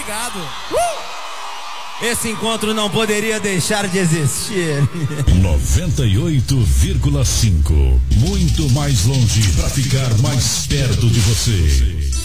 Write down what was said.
obrigado. Esse encontro não poderia deixar de existir. 98,5. Muito mais longe para ficar mais perto de você.